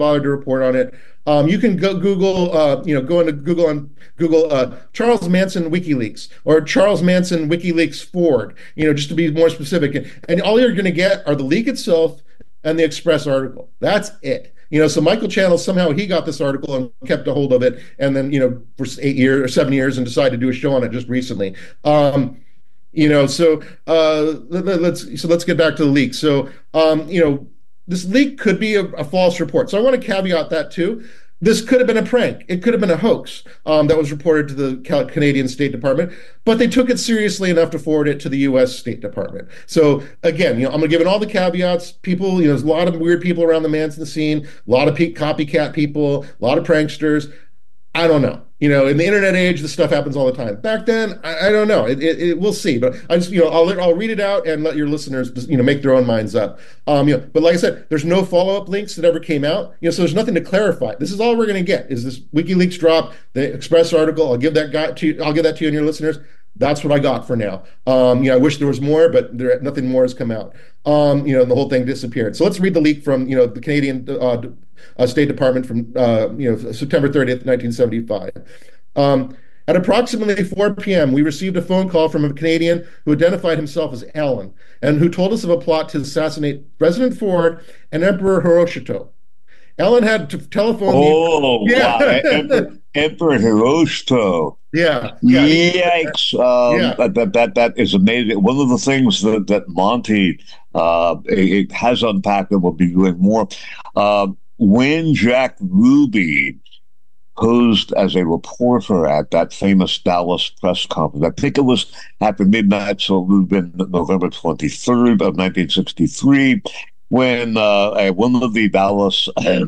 bothered to report on it. You can go Google, go into Google on Google Charles Manson WikiLeaks or Charles Manson WikiLeaks Ford, just to be more specific. And all you're going to get are the leak itself and the Express article. That's it. So Michael Channel, somehow he got this article and kept a hold of it. And then, for 8 years or 7 years and decided to do a show on it just recently. Let's get back to the leak. So, this leak could be a false report. So I want to caveat that too. This could have been a prank. It could have been a hoax that was reported to the Canadian State Department, but they took it seriously enough to forward it to the U.S. State Department. So again, I'm going to give it all the caveats. People, there's a lot of weird people around the Manson scene, a lot of copycat people, a lot of pranksters. I don't know. In the internet age, this stuff happens all the time. Back then, I don't know. We'll see. But I just, I'll read it out and let your listeners, make their own minds up. But like I said, there's no follow-up links that ever came out. So there's nothing to clarify. This is all we're going to get. Is this WikiLeaks drop, the Express article? I'll give that to you and your listeners. That's what I got for now. I wish there was more, but nothing more has come out. The whole thing disappeared. So let's read the leak from, the Canadian State Department from, September 30th, 1975. At approximately 4 p.m., we received a phone call from a Canadian who identified himself as Alan and who told us of a plot to assassinate President Ford and Emperor Hirohito. Alan had to telephone me. Oh, yeah. Wow. Emperor Hirohito. Yeah. Yikes. That is amazing. One of the things that Monty it has unpacked and will be doing more. When Jack Ruby posed as a reporter at that famous Dallas press conference, I think it was after midnight, so it would have been November 23rd of 1963, when one of the Dallas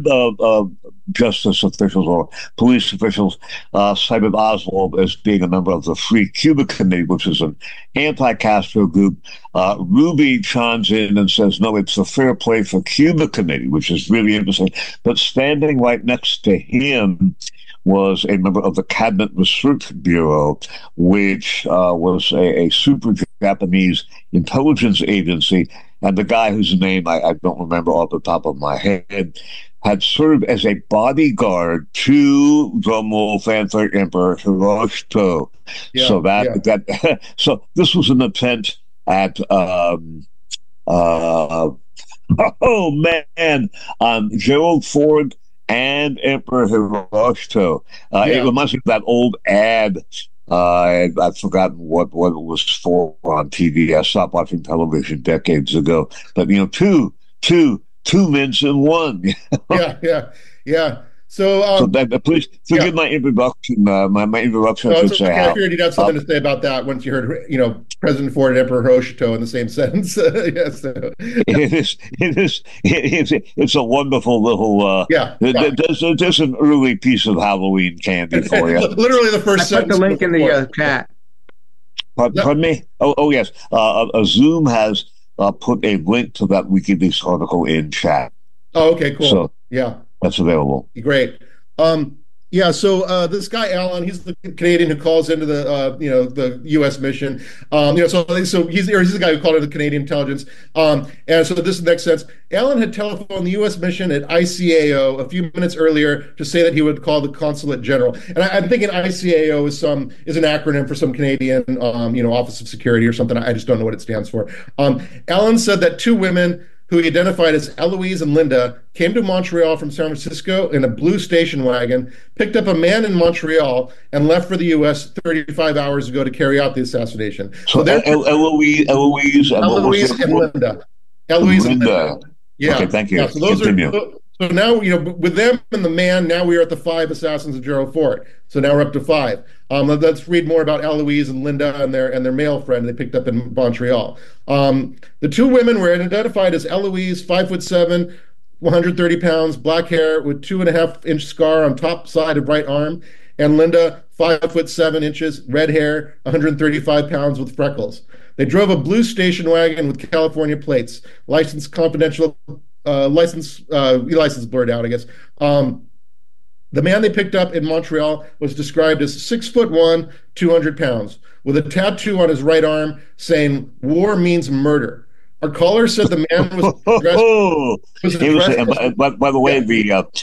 justice officials or police officials cited Oswald as being a member of the Free Cuba Committee, which is an anti-Castro group. Ruby chimes in and says, no, it's the Fair Play for Cuba Committee, which is really interesting. But standing right next to him was a member of the Cabinet Research Bureau, which was a super Japanese intelligence agency. And the guy whose name I don't remember off the top of my head had served as a bodyguard to drumroll fanfare Emperor Hirohito. Yeah, so so this was an attempt at Gerald Ford and Emperor Hirohito. It reminds me of that old ad. I've forgotten what it was for on TV. I stopped watching television decades ago. But two mints in one. Yeah. So please forgive my introduction. My introduction. No, it's okay. I figured you'd have something to say about that once you heard, President Ford and Emperor Hirohito in the same sentence. It's a wonderful little. There's an early piece of Halloween candy for you. Literally the first I put sentence. the link in the chat. Pardon me? Oh yes. Zoom has put a link to that WikiLeaks article in chat. Oh, okay, cool. So, yeah. That's available. Great. So this guy Alan, he's the Canadian who calls into the U.S. mission. So he's the guy who called into the Canadian intelligence. And so this makes sense. Alan had telephoned the U.S. mission at ICAO a few minutes earlier to say that he would call the consulate general. And I'm thinking ICAO is an acronym for some Canadian Office of Security or something. I just don't know what it stands for. Alan said that two women who he identified as Eloise and Linda, came to Montreal from San Francisco in a blue station wagon, picked up a man in Montreal, and left for the U.S. 35 hours ago to carry out the assassination. So Eloise and Linda. Eloise and Linda. Yeah. Okay, thank you. Yeah, so so now, with them and the man, now we are at the 5 assassins of Gerald Ford. So now we're up to 5. Let's read more about Eloise and Linda and their male friend they picked up in Montreal. The two women were identified as Eloise, 5'7", 130 pounds, black hair with 2.5-inch scar on top side of right arm, and Linda, 5'7", red hair, 135 pounds with freckles. They drove a blue station wagon with California plates, license confidential. License blurred out, I guess. The man they picked up in Montreal was described as 6'1", 200 pounds, with a tattoo on his right arm saying "War means murder." Our caller said the man was dressed. By the way,